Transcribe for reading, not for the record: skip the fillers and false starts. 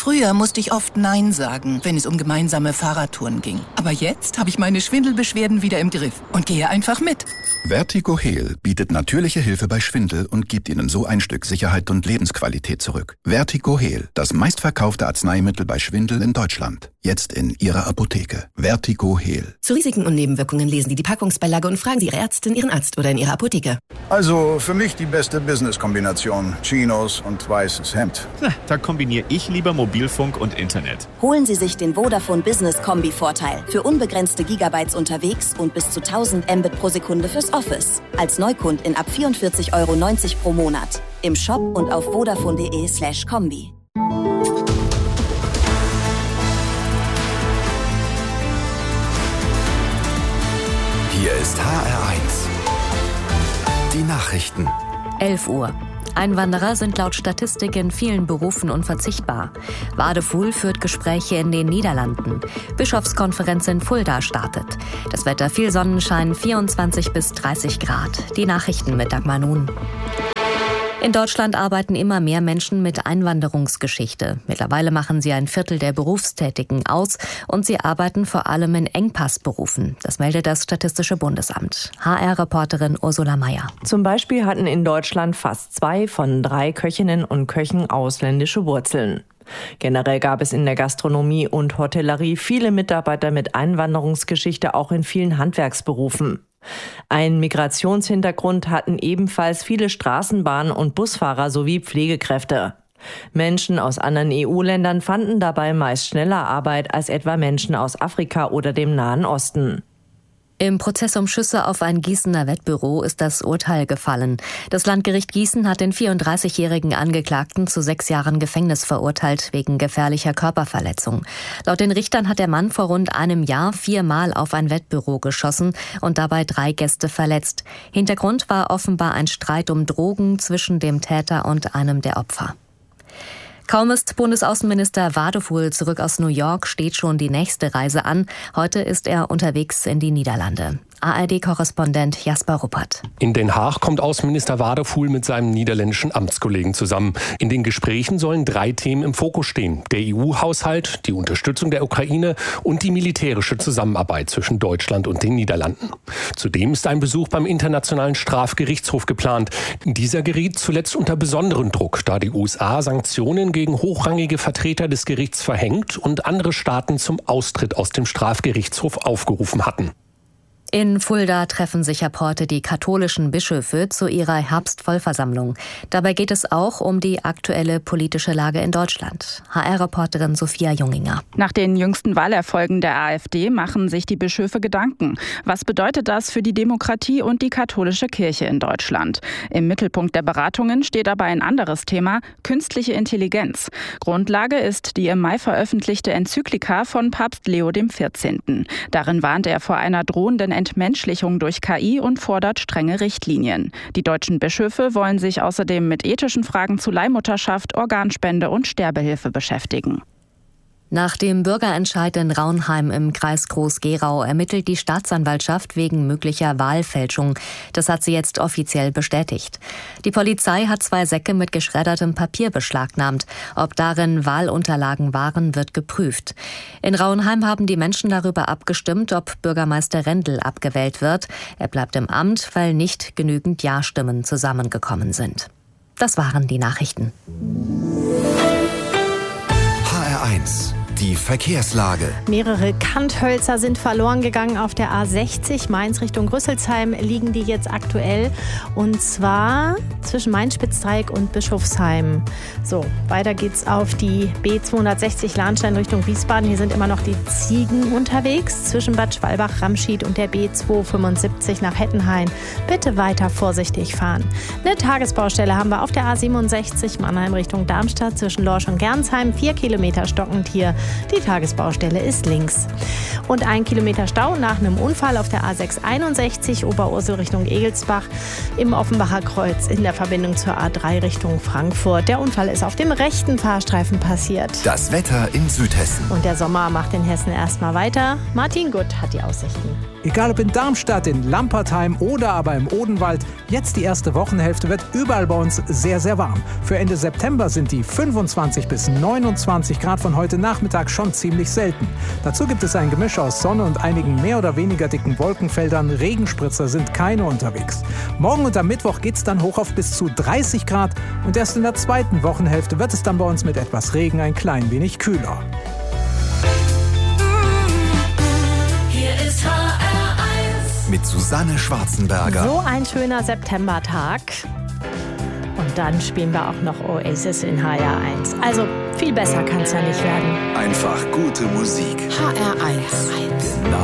Früher musste ich oft Nein sagen, wenn es um gemeinsame Fahrradtouren ging. Aber jetzt habe ich meine Schwindelbeschwerden wieder im Griff und gehe einfach mit. Vertigo Heal bietet natürliche Hilfe bei Schwindel und gibt Ihnen so ein Stück Sicherheit und Lebensqualität zurück. Vertigo Heal, das meistverkaufte Arzneimittel bei Schwindel in Deutschland. Jetzt in Ihrer Apotheke. Vertigo Heal. Zu Risiken und Nebenwirkungen lesen Sie die Packungsbeilage und fragen Sie Ihre Ärztin, Ihren Arzt oder in Ihrer Apotheke. Also für mich die beste Business-Kombination. Chinos und weißes Hemd. Da kombiniere ich lieber Mobilfunk und Internet. Holen Sie sich den Vodafone Business Kombi-Vorteil. Für unbegrenzte Gigabytes unterwegs und bis zu 1000 Mbit pro Sekunde fürs Office. Als Neukundin ab 44,90 € pro Monat. Im Shop und auf vodafone.de/kombi. Hier ist HR1. Die Nachrichten. 11 Uhr. Einwanderer sind laut Statistik in vielen Berufen unverzichtbar. Wadefuhl führt Gespräche in den Niederlanden. Bischofskonferenz in Fulda startet. Das Wetter viel Sonnenschein, 24 bis 30 Grad. Die Nachrichten mit Dagmar Nun. In Deutschland arbeiten immer mehr Menschen mit Einwanderungsgeschichte. Mittlerweile machen sie ein Viertel der Berufstätigen aus und sie arbeiten vor allem in Engpassberufen. Das meldet das Statistische Bundesamt. HR-Reporterin Ursula Mayer. Zum Beispiel hatten in Deutschland fast 2 von 3 Köchinnen und Köchen ausländische Wurzeln. Generell gab es in der Gastronomie und Hotellerie viele Mitarbeiter mit Einwanderungsgeschichte, auch in vielen Handwerksberufen. Einen Migrationshintergrund hatten ebenfalls viele Straßenbahn- und Busfahrer sowie Pflegekräfte. Menschen aus anderen EU-Ländern fanden dabei meist schneller Arbeit als etwa Menschen aus Afrika oder dem Nahen Osten. Im Prozess um Schüsse auf ein Gießener Wettbüro ist das Urteil gefallen. Das Landgericht Gießen hat den 34-jährigen Angeklagten zu 6 Jahren Gefängnis verurteilt wegen gefährlicher Körperverletzung. Laut den Richtern hat der Mann vor rund einem Jahr 4-mal auf ein Wettbüro geschossen und dabei 3 Gäste verletzt. Hintergrund war offenbar ein Streit um Drogen zwischen dem Täter und einem der Opfer. Kaum ist Bundesaußenminister Wadefuhl zurück aus New York, steht schon die nächste Reise an. Heute ist er unterwegs in die Niederlande. ARD-Korrespondent Jasper Ruppert. In Den Haag kommt Außenminister Wadefuhl mit seinem niederländischen Amtskollegen zusammen. In den Gesprächen sollen 3 Themen im Fokus stehen. Der EU-Haushalt, die Unterstützung der Ukraine und die militärische Zusammenarbeit zwischen Deutschland und den Niederlanden. Zudem ist ein Besuch beim Internationalen Strafgerichtshof geplant. Dieser geriet zuletzt unter besonderen Druck, da die USA Sanktionen gegen hochrangige Vertreter des Gerichts verhängt und andere Staaten zum Austritt aus dem Strafgerichtshof aufgerufen hatten. In Fulda treffen sich ab heute die katholischen Bischöfe zu ihrer Herbstvollversammlung. Dabei geht es auch um die aktuelle politische Lage in Deutschland. HR-Reporterin Sophia Junginger. Nach den jüngsten Wahlerfolgen der AfD machen sich die Bischöfe Gedanken. Was bedeutet das für die Demokratie und die katholische Kirche in Deutschland? Im Mittelpunkt der Beratungen steht aber ein anderes Thema: künstliche Intelligenz. Grundlage ist die im Mai veröffentlichte Enzyklika von Papst Leo XIV. Darin warnt er vor einer drohenden Entmenschlichung durch KI und fordert strenge Richtlinien. Die deutschen Bischöfe wollen sich außerdem mit ethischen Fragen zu Leihmutterschaft, Organspende und Sterbehilfe beschäftigen. Nach dem Bürgerentscheid in Raunheim im Kreis Groß-Gerau ermittelt die Staatsanwaltschaft wegen möglicher Wahlfälschung. Das hat sie jetzt offiziell bestätigt. Die Polizei hat 2 Säcke mit geschreddertem Papier beschlagnahmt. Ob darin Wahlunterlagen waren, wird geprüft. In Raunheim haben die Menschen darüber abgestimmt, ob Bürgermeister Rendel abgewählt wird. Er bleibt im Amt, weil nicht genügend Ja-Stimmen zusammengekommen sind. Das waren die Nachrichten. HR1. Die Verkehrslage. Mehrere Kanthölzer sind verloren gegangen auf der A60 Mainz Richtung Rüsselsheim. Liegen die jetzt aktuell, und zwar zwischen Main-Spitzdreieck und Bischofsheim. So, weiter geht's auf die B260 Lahnstein Richtung Wiesbaden. Hier sind immer noch die Ziegen unterwegs zwischen Bad Schwalbach-Ramschied und der B275 nach Hettenhain. Bitte weiter vorsichtig fahren. Eine Tagesbaustelle haben wir auf der A67 Mannheim Richtung Darmstadt zwischen Lorsch und Gernsheim. 4 Kilometer stockend hier. Die Tagesbaustelle ist links. Und 1 Kilometer Stau nach einem Unfall auf der A661 Oberursel Richtung Egelsbach im Offenbacher Kreuz in der Verbindung zur A3 Richtung Frankfurt. Der Unfall ist auf dem rechten Fahrstreifen passiert. Das Wetter in Südhessen. Und der Sommer macht in Hessen erstmal weiter. Martin Gutt hat die Aussichten. Egal ob in Darmstadt, in Lampertheim oder aber im Odenwald, jetzt die erste Wochenhälfte wird überall bei uns sehr, sehr warm. Für Ende September sind die 25 bis 29 Grad von heute Nachmittag schon ziemlich selten. Dazu gibt es ein Gemisch aus Sonne und einigen mehr oder weniger dicken Wolkenfeldern. Regenspritzer sind keine unterwegs. Morgen und am Mittwoch geht es dann hoch auf bis zu 30 Grad und erst in der zweiten Wochenhälfte wird es dann bei uns mit etwas Regen ein klein wenig kühler. Hier ist HR1 mit Susanne Schwarzenberger. So ein schöner Septembertag. Und dann spielen wir auch noch Oasis in HR1. Also viel besser kann es ja nicht werden. Einfach gute Musik. HR1. Genau.